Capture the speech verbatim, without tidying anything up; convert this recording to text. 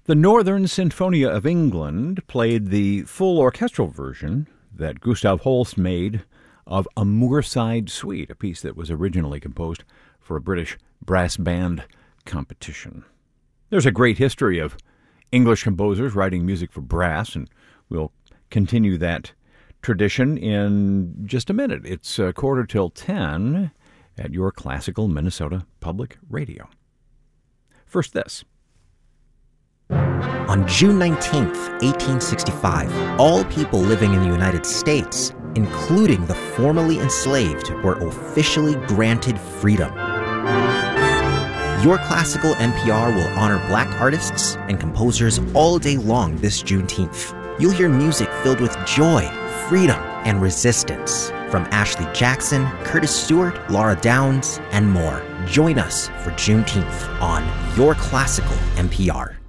The Northern Sinfonia of England played the full orchestral version that Gustav Holst made of A Moorside Suite, a piece that was originally composed for a British brass band competition. There's a great history of English composers writing music for brass, and we'll continue that tradition in just a minute. It's a quarter till ten at your classical Minnesota Public Radio. First, this. On June nineteenth, eighteen sixty-five, all people living in the United States, including the formerly enslaved, were officially granted freedom. Your Classical N P R will honor black artists and composers all day long this Juneteenth. You'll hear music filled with joy, freedom, and resistance from Ashley Jackson, Curtis Stewart, Laura Downs, and more. Join us for Juneteenth on Your Classical N P R.